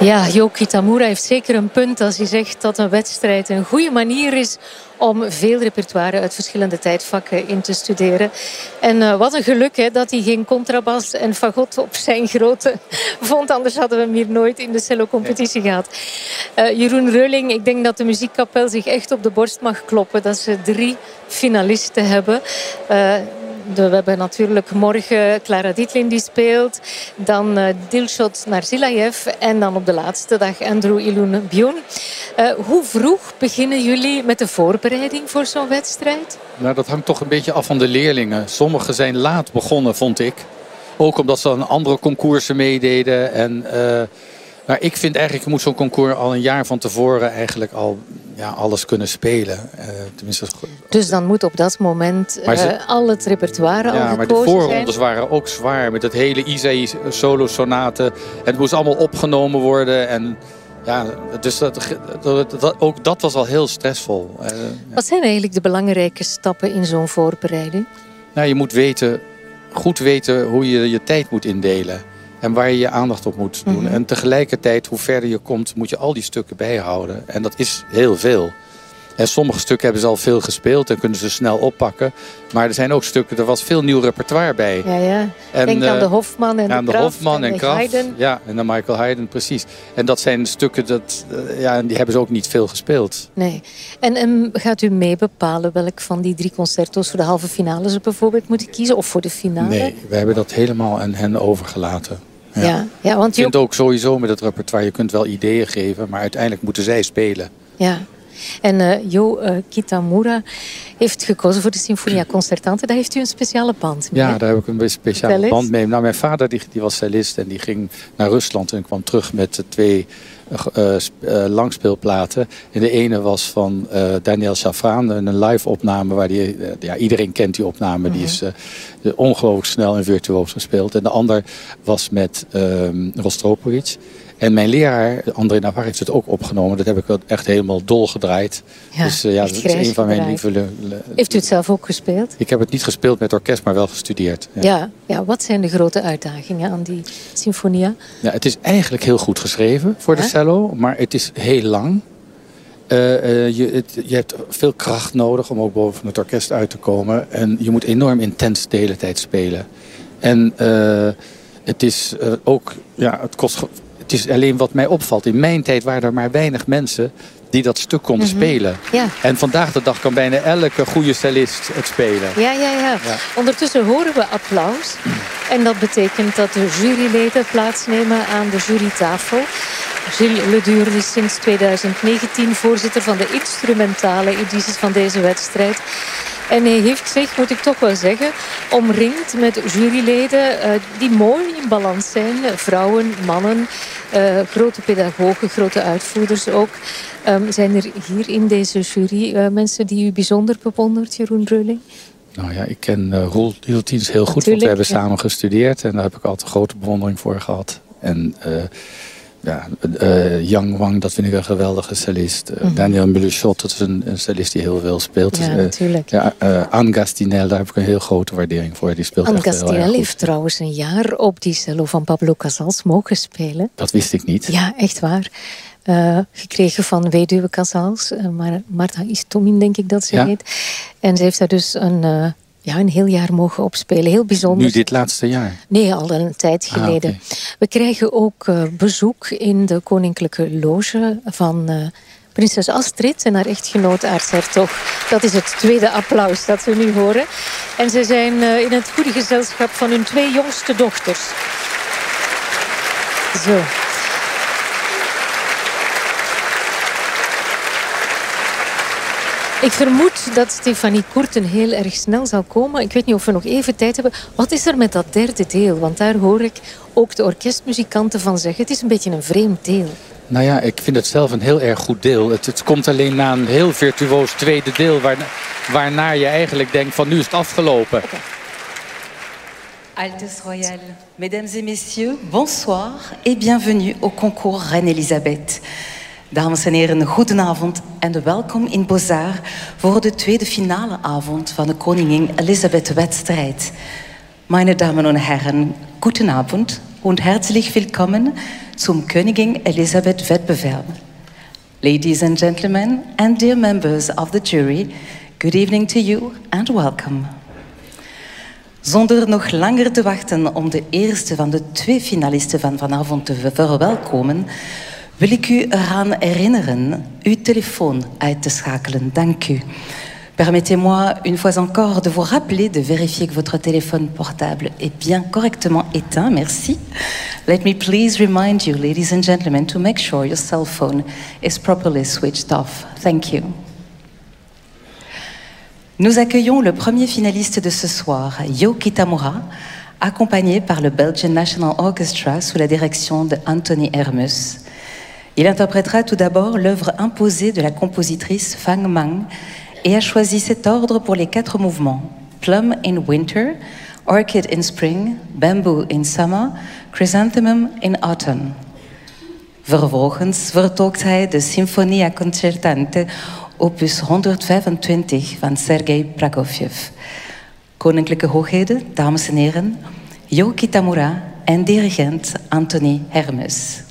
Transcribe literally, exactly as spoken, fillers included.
Ja, Jo Kitamura heeft zeker een punt als hij zegt dat een wedstrijd een goede manier is om veel repertoire uit verschillende tijdvakken in te studeren. En uh, wat een geluk hè, dat hij geen contrabas en fagot op zijn grootte vond. Anders hadden we hem hier nooit in de cello-competitie gehad. Uh, Jeroen Reuling, ik denk dat de muziekkapel zich echt op de borst mag kloppen dat ze drie finalisten hebben. Uh, De, we hebben natuurlijk morgen Clara Dietlin die speelt. Dan uh, Dilshot Narzilayev. En dan op de laatste dag Andrew Ilun-Byun. Uh, hoe vroeg beginnen jullie met de voorbereiding voor zo'n wedstrijd? Nou, dat hangt toch een beetje af van de leerlingen. Sommigen zijn laat begonnen, vond ik. Ook omdat ze aan andere concoursen meededen. En, uh, maar ik vind eigenlijk, je moet zo'n concours al een jaar van tevoren eigenlijk al ja, alles kunnen spelen. Uh, tenminste, dus dan moet op dat moment uh, ze, al het repertoire ja, al maar de voorrondes zijn. waren ook zwaar. Met het hele Isaïe solo-sonate. Het moest allemaal opgenomen worden. En ja, dus dat, dat, dat, ook dat was al heel stressvol. Uh, Wat zijn eigenlijk de belangrijke stappen in zo'n voorbereiding? Nou, je moet weten, goed weten hoe je je tijd moet indelen. En waar je je aandacht op moet doen. Mm-hmm. En tegelijkertijd, hoe verder je komt, moet je al die stukken bijhouden. En dat is heel veel. En sommige stukken hebben ze al veel gespeeld en kunnen ze snel oppakken. Maar er zijn ook stukken, er was veel nieuw repertoire bij. Ja, ja. En, denk uh, aan de Hofman en aan de de Kraft Hofman en, en Kraft. Haydn. Ja, en de Michael Haydn, precies. En dat zijn stukken, dat, uh, ja, die hebben ze ook niet veel gespeeld. Nee. En um, gaat u mee bepalen welk van die drie concerto's voor de halve finale ze bijvoorbeeld moeten kiezen? Of voor de finale? Nee, we hebben dat helemaal aan hen overgelaten. Ja. Ja, ja, want ik vind ook sowieso met het repertoire, je kunt wel ideeën geven, maar uiteindelijk moeten zij spelen. Ja. En uh, Jo uh, Kitamura heeft gekozen voor de Sinfonia Concertante. Daar heeft u een speciale band mee. Ja, daar heb ik een speciale band mee. Nou, mijn vader die, die was cellist en die ging naar Rusland en kwam terug met twee uh, uh, langspeelplaten. En de ene was van uh, Daniel Shafran, een live opname waar die, uh, ja, iedereen kent die opname. Mm-hmm. Die is uh, ongelooflijk snel en virtuoos gespeeld. En de ander was met uh, Rostropovich. En mijn leraar, André Navarre, heeft het ook opgenomen. Dat heb ik echt helemaal dol gedraaid. Ja, dus uh, ja, dat is een van mijn lieve... Heeft u het zelf ook gespeeld? Ik heb het niet gespeeld met orkest, maar wel gestudeerd. Ja, ja, ja, wat zijn de grote uitdagingen aan die Sinfonia? Ja, het is eigenlijk heel goed geschreven voor de ja? cello, maar het is heel lang. Uh, uh, je, het, je hebt veel kracht nodig om ook boven het orkest uit te komen. En je moet enorm intens de hele tijd spelen. En uh, het is uh, ook... Ja, het kost... Het is alleen wat mij opvalt. In mijn tijd waren er maar weinig mensen die dat stuk konden mm-hmm. spelen. Ja. En vandaag de dag kan bijna elke goede cellist het spelen. Ja, ja, ja, ja. Ondertussen horen we applaus. En dat betekent dat de juryleden plaatsnemen aan de jurytafel. Gilles Ledur is sinds tweeduizend negentien voorzitter van de instrumentale edities van deze wedstrijd. En hij heeft zich, moet ik toch wel zeggen, omringd met juryleden uh, die mooi in balans zijn. Vrouwen, mannen, uh, grote pedagogen, grote uitvoerders ook. Um, zijn er hier in deze jury uh, mensen die u bijzonder bewondert, Jeroen Reuling? Nou ja, ik ken uh, Roel Hieltins heel goed, want we hebben ja. samen gestudeerd. En daar heb ik altijd grote bewondering voor gehad. En... Uh, Ja, uh, Yang Wang, dat vind ik een geweldige cellist. Uh, mm-hmm. Daniel Méluchot, dat is een, een cellist die heel veel speelt. Ja, uh, natuurlijk. Ja, uh, Anne Gastinel, daar heb ik een heel grote waardering voor. Die speelt Anne echt Gastinel heel erg goed. heeft trouwens een jaar op die cello van Pablo Casals mogen spelen. Dat wist ik niet. Ja, echt waar. Uh, gekregen van weduwe Casals. Uh, maar Marta Istomin, denk ik dat ze ja. heet. En ze heeft daar dus een... Uh, Ja, een heel jaar mogen opspelen. Heel bijzonder. Nu dit laatste jaar? Nee, al een tijd geleden. Ah, okay. We krijgen ook uh, bezoek in de koninklijke loge van uh, prinses Astrid en haar echtgenoot aartshertog. Dat is het tweede applaus dat we nu horen. En ze zijn uh, in het goede gezelschap van hun twee jongste dochters. Zo. Ik vermoed dat Stefanie Koerten heel erg snel zal komen. Ik weet niet of we nog even tijd hebben. Wat is er met dat derde deel? Want daar hoor ik ook de orkestmuzikanten van zeggen. Het is een beetje een vreemd deel. Nou ja, ik vind het zelf een heel erg goed deel. Het, het komt alleen na een heel virtuoos tweede deel... Waar, waarna je eigenlijk denkt van nu is het afgelopen. Okay. Altes Royal, mesdames et messieurs, bonsoir et bienvenue au concours Reine Elisabeth. Dames en heren, goedenavond en welkom in Beaux-Arts voor de tweede finale avond van de Koningin Elisabeth-wedstrijd. Meine Damen und Herren, guten Abend und herzlich willkommen zum Königin Elisabeth Wettbewerb. Ladies and gentlemen, and dear members of the jury, good evening to you and welcome. Zonder nog langer te wachten om de eerste van de twee finalisten van vanavond te verwelkomen, wil ik u eraan herinneren uw telefoon uit te schakelen. Dank u. Permettez-moi une fois encore de vous rappeler de vérifier que votre téléphone portable est bien correctement éteint. Merci. Let me please remind you, ladies and gentlemen, to make sure your cell phone is properly switched off. Thank you. Nous accueillons le premier finaliste de ce soir, Yo Kitamura, accompagné par le Belgian National Orchestra sous la direction de Anthony Hermes. Il interprétera tout d'abord l'œuvre imposée de la compositrice Fang Mang et a choisi cet ordre pour les quatre mouvements: Plum in Winter, Orchid in Spring, Bamboo in Summer, Chrysanthemum in Autumn. Vervolgens vertolkt hij de Sinfonia Concertante opus honderdvijfentwintig van Sergei Prokofjev. Koninklijke hoogheden, dames en heren, Yo Kitamura en dirigent Anthony Hermes.